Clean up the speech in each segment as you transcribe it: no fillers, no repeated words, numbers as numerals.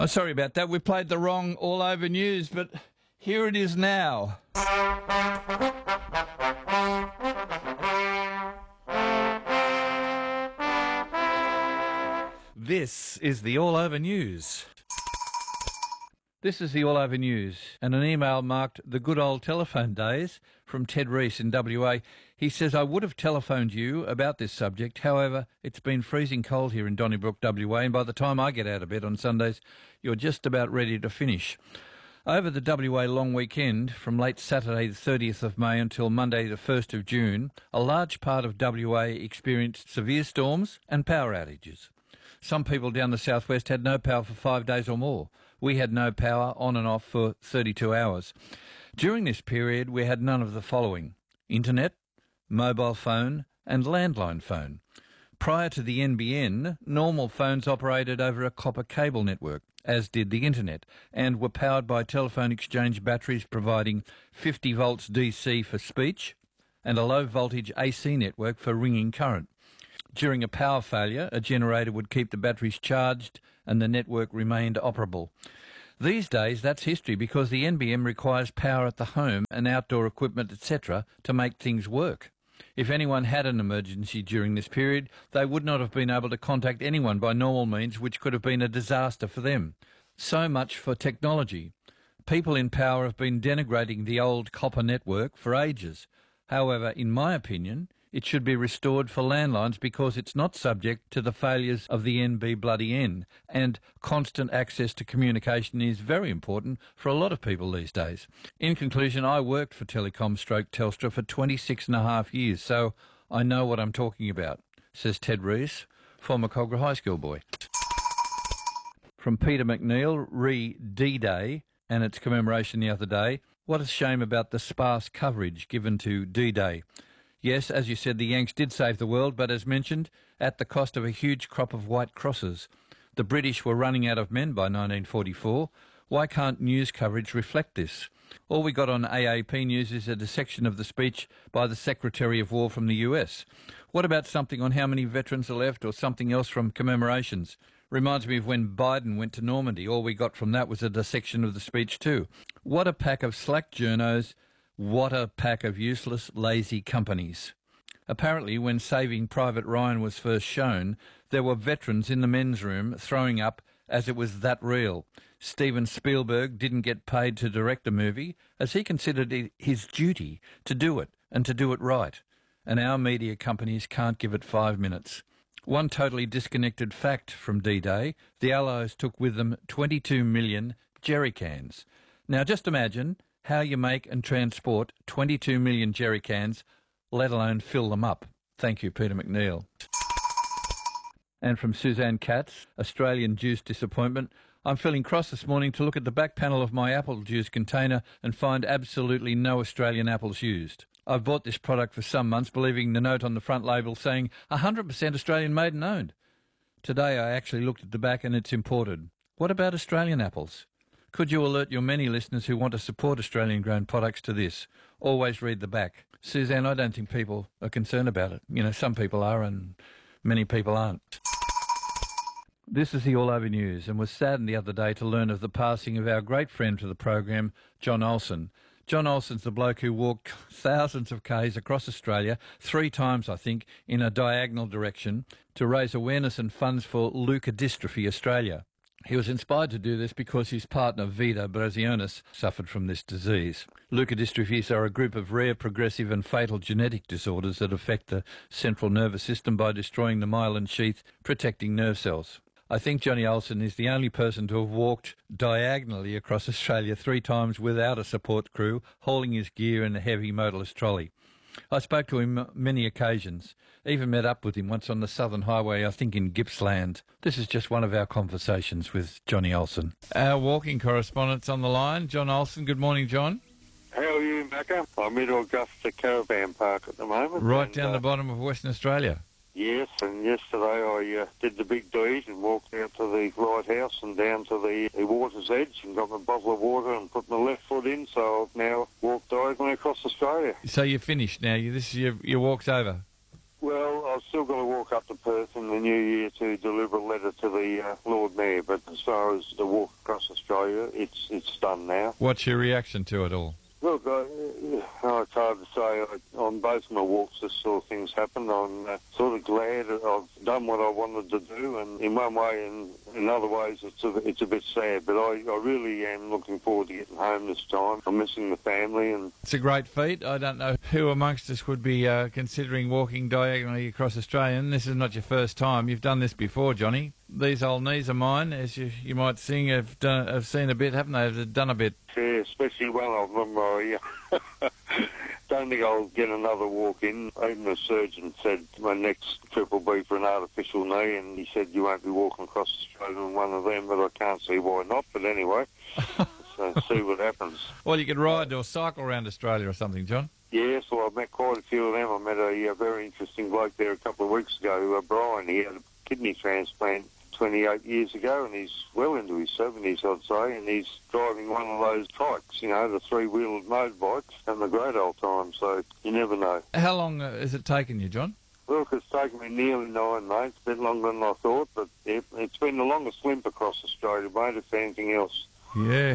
Oh, sorry about that. We played the wrong All Over News, but here it is now. This is the All Over News. This is the All Over News, and an email marked the good old telephone days from Ted Rees in WA. He says, I would have telephoned you about this subject. However, it's been freezing cold here in Donnybrook, WA, and by the time I get out of bed on Sundays, you're just about ready to finish. Over the WA long weekend, from late Saturday the 30th of May until Monday the 1st of June, a large part of WA experienced severe storms and power outages. Some people down the southwest had no power for 5 days or more. We had no power on and off for 32 hours. During this period, we had none of the following: internet, mobile phone and landline phone. Prior to the NBN, normal phones operated over a copper cable network, as did the internet, and were powered by telephone exchange batteries providing 50 volts DC for speech and a low voltage AC network for ringing current. During a power failure, a generator would keep the batteries charged and the network remained operable. These days, that's history because the NBN requires power at the home and outdoor equipment, etc., to make things work. If anyone had an emergency during this period, they would not have been able to contact anyone by normal means, which could have been a disaster for them. So much for technology. People in power have been denigrating the old copper network for ages. However, in my opinion, it should be restored for landlines because it's not subject to the failures of the NB-bloody-N, and constant access to communication is very important for a lot of people these days. In conclusion, I worked for Telecom/Telstra for 26 and a half years, so I know what I'm talking about, says Ted Rees, former Cogra High School boy. From Peter McNeil, re D-Day and its commemoration the other day. What a shame about the sparse coverage given to D-Day. Yes, as you said, the Yanks did save the world, but as mentioned, at the cost of a huge crop of white crosses. The British were running out of men by 1944. Why can't news coverage reflect this? All we got on AAP News is a dissection of the speech by the Secretary of War from the US. What about something on how many veterans are left or something else from commemorations? Reminds me of when Biden went to Normandy. All we got from that was a dissection of the speech too. What a pack of slack journos. What a pack of useless, lazy companies. Apparently, when Saving Private Ryan was first shown, there were veterans in the men's room throwing up as it was that real. Steven Spielberg didn't get paid to direct the movie as he considered it his duty to do it and to do it right. And our media companies can't give it 5 minutes. One totally disconnected fact from D-Day, the Allies took with them 22 million jerry cans. Now just imagine how you make and transport 22 million jerry cans, let alone fill them up. Thank you, Peter McNeil. And from Suzanne Katz, Australian juice disappointment. I'm feeling cross this morning to look at the back panel of my apple juice container and find absolutely no Australian apples used. I've bought this product for some months, believing the note on the front label saying 100% Australian made and owned. Today I actually looked at the back and it's imported. What about Australian apples? Could you alert your many listeners who want to support Australian-grown products to this? Always read the back. Suzanne, I don't think people are concerned about it. You know, some people are and many people aren't. This is the All Over News, and was saddened the other day to learn of the passing of our great friend to the program, John Olsen. John Olsen's the bloke who walked thousands of k's across Australia, 3 times, I think, in a diagonal direction to raise awareness and funds for Leukodystrophy Australia. He was inspired to do this because his partner, Vida Brazionis, suffered from this disease. Leukodystrophies are a group of rare, progressive and fatal genetic disorders that affect the central nervous system by destroying the myelin sheath protecting nerve cells. I think Johnny Olsen is the only person to have walked diagonally across Australia 3 times without a support crew, hauling his gear in a heavy motorless trolley. I spoke to him many occasions, even met up with him once on the Southern Highway, I think in Gippsland. This is just one of our conversations with Johnny Olsen. Our walking correspondent's on the line, John Olsen. Good morning, John. How are you, Macca? I'm in Augusta Caravan Park at the moment. Right down the bottom of Western Australia. Yes, and yesterday I did the big deed and walked out to the lighthouse and down to the water's edge and got my bottle of water and put my left foot in, so I've now walked diagonally across So you're finished now? This is your walk's over? Well, I've still got to walk up to Perth and new year to deliver a letter to the Lord Mayor. But as far as the walk across Australia, it's done now. What's your reaction to it all? Look, it's hard to say. On both my walks, this sort of things happened. I'm sort of glad I've done what I wanted to do, and in one way and in other ways, it's a bit sad. But I really am looking forward to getting home this time. I'm missing the family, and It's a great feat. I don't know who amongst us would be considering walking diagonally across Australia. And this is not your first time. You've done this before, Johnny. These old knees of mine, as you might sing, have seen a bit, haven't they? They've done a bit. yeah, especially one of them. I don't think I'll get another walk in. Even the surgeon said my next trip will be for an artificial knee, and he said you won't be walking across Australia in one of them, but I can't see why not. But anyway, so see what happens. Well, you could ride or cycle around Australia or something, John. Yes, well, I've met quite a few of them. I met a very interesting bloke there a couple of weeks ago, Brian. He had a kidney transplant 28 years ago, and he's well into his 70s, I'd say, and he's driving one of those bikes, the three-wheeled motorbikes, having a great old time, so you never know. How long has it taken you, John? Look, it's taken me nearly 9 months, a bit longer than I thought, but it's been the longest limp across Australia, mate, if anything else. Yeah.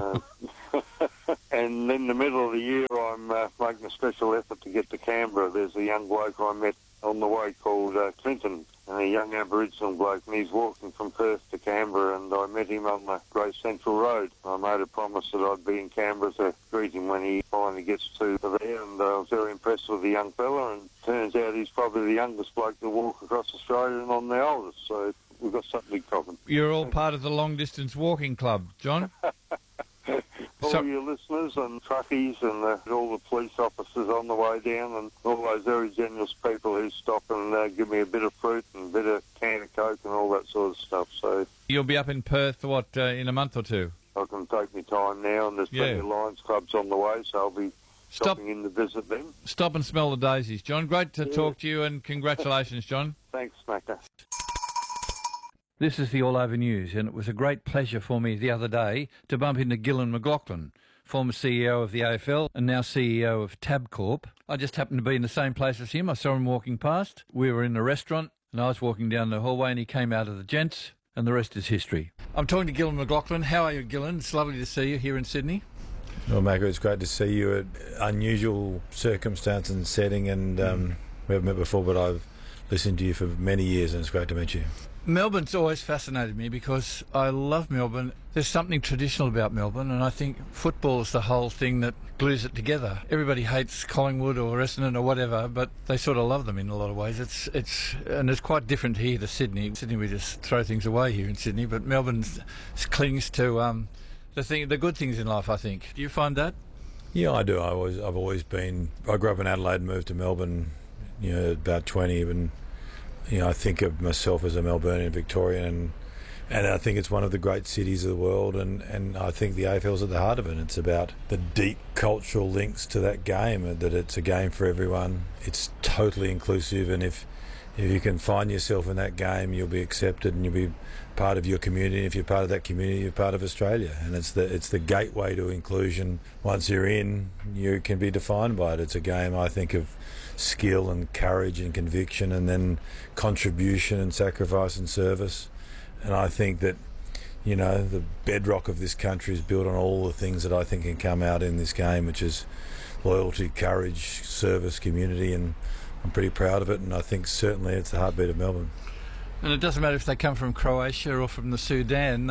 And in the middle of the year, I'm making a special effort to get to Canberra. There's a young bloke I met on the way called Clinton, and a young Aboriginal bloke, and he's walking from Perth to Canberra, and I met him on the Great Central Road. I made a promise that I'd be in Canberra to greet him when he finally gets to there, and I was very impressed with the young fella, and turns out he's probably the youngest bloke to walk across Australia and I'm the oldest, so we've got something in common. You're all part of the long-distance walking club, John. All your listeners and truckies and all the police officers on the way down, and all those very generous people who stop and give me a bit of fruit and a bit of can of Coke and all that sort of stuff. So You'll be up in Perth, in a month or two? I can take my time now, and there's plenty of Lions clubs on the way, so I'll be stopping in to visit them. Stop and smell the daisies, John. Great to talk to you, and congratulations, John. Thanks, Macca. This is the All Over News, and it was a great pleasure for me the other day to bump into Gillon McLachlan, former CEO of the AFL and now CEO of Tabcorp. I just happened to be in the same place as him. I saw him walking past. We were in a restaurant, and I was walking down the hallway, and he came out of the gents, and the rest is history. I'm talking to Gillon McLachlan. How are you, Gillon? It's lovely to see you here in Sydney. Well, Macca, it's great to see you at unusual circumstance and setting, and we haven't met before, but I've listened to you for many years, and it's great to meet you. Melbourne's always fascinated me because I love Melbourne. There's something traditional about Melbourne, and I think football is the whole thing that glues it together. Everybody hates Collingwood or Essendon or whatever, but they sort of love them in a lot of ways. It's quite different here to Sydney. Sydney, we just throw things away here in Sydney, but Melbourne clings to the good things in life, I think. Do you find that? Yeah, I do. I've always been. I grew up in Adelaide and moved to Melbourne, about 20, and I think of myself as a Melburnian Victorian, and I think it's one of the great cities of the world, and I think the AFL's at the heart of it. It's about the deep cultural links to that game, that it's a game for everyone. It's totally inclusive, and if you can find yourself in that game, you'll be accepted and you'll be part of your community. If you're part of that community, you're part of Australia, and it's the gateway to inclusion. Once you're in, you can be defined by it. It's a game, I think, of skill and courage and conviction, and then contribution and sacrifice and service. And I think that the bedrock of this country is built on all the things that I think can come out in this game, which is loyalty, courage, service, community, and I'm pretty proud of it, and I think certainly it's the heartbeat of Melbourne. And it doesn't matter if they come from Croatia or from the Sudan,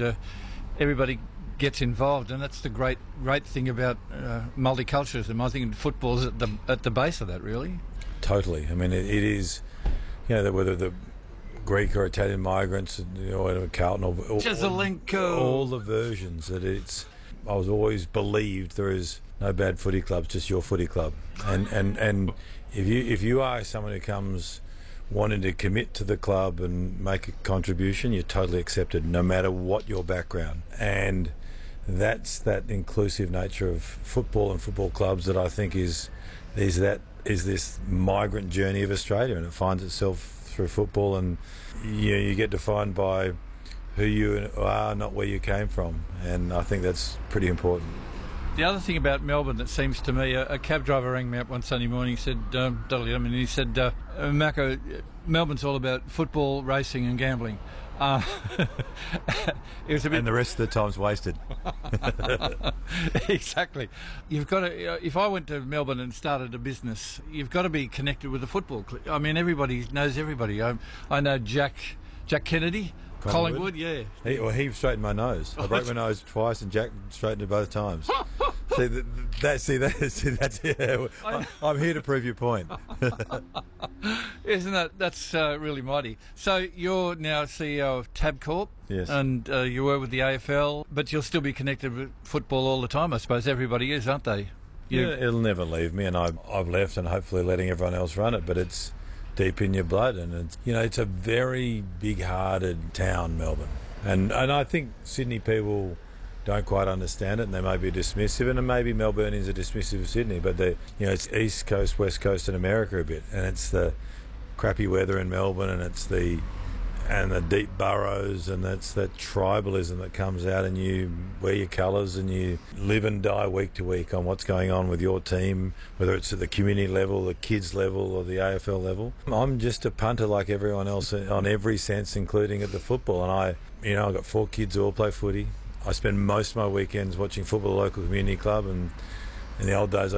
everybody gets involved, and that's the great thing about multiculturalism. I think football is at the base of that, really. Totally. I mean, it is, whether the Greek or Italian migrants, or Carlton, or Jezelenko, all the versions that it's. I was always believed there is no bad footy clubs, just your footy club, and if you are someone who comes wanting to commit to the club and make a contribution, you're totally accepted, no matter what your background. And that's that inclusive nature of football and football clubs that I think is this migrant journey of Australia, and it finds itself through football, and you get defined by who you are, not where you came from, and I think that's pretty important. The other thing about Melbourne that seems to me, a cab driver rang me up one Sunday morning, said, he said, Mako, Melbourne's all about football, racing and gambling. It was a bit... And the rest of the time's wasted. Exactly. You've got to. If I went to Melbourne and started a business, you've got to be connected with the football club. I mean, everybody knows everybody. I know Jack Kennedy, Collingwood. Yeah. He straightened my nose. I broke my nose twice, and Jack straightened it both times. That's yeah. I'm here to prove your point. Isn't that's really mighty? So you're now CEO of Tabcorp, yes, and you were with the AFL, but you'll still be connected with football all the time. I suppose everybody is, aren't they? Yeah, it'll never leave me, and I've left, and hopefully letting everyone else run it. But it's deep in your blood, and it's a very big-hearted town, Melbourne, and I think Sydney people don't quite understand it, and they may be dismissive, and maybe Melburnians are dismissive of Sydney, but it's East Coast, West Coast, and America a bit, and it's the crappy weather in Melbourne, and it's the deep boroughs, and that's that tribalism that comes out, and you wear your colours, and you live and die week to week on what's going on with your team, whether it's at the community level, the kids level, or the AFL level. I'm just a punter like everyone else on every sense, including at the football, and I've got 4 kids who all play footy. I spend most of my weekends watching football at the local community club, and in the old days